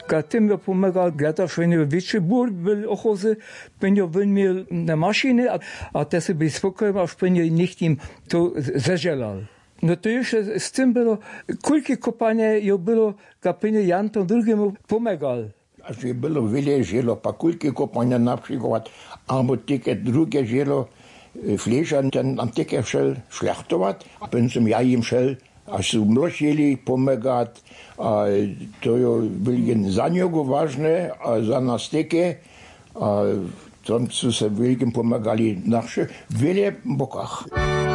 Tym ja pomagal, gata, że nie większy ból był ochozy, pędzio był miał na maszynie, a te sobie spokojnie, aż pędzio nikt im to zażelał. No to już z tym było, kulki kopanie jo było, kapenie Jan to drugiemu pomagal. Że było wiele zielo, pa kulki kopania na przykład, albo takie drugie zielo, Fleischer ten am Ticker šel šlechtovat, ben som ja im šel, a su mlošili pomagat, a to je velgen za njego važne, a za nas teke, a tam su se velgen pomagali naše, vele bokah.